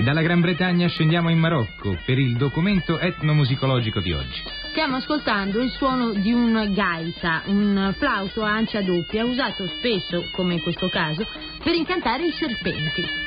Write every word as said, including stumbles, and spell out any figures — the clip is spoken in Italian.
dalla Gran Bretagna scendiamo in Marocco per il documento etnomusicologico di oggi. Stiamo ascoltando il suono di un gaita, un flauto a ancia doppia usato spesso, come in questo caso, per incantare i serpenti.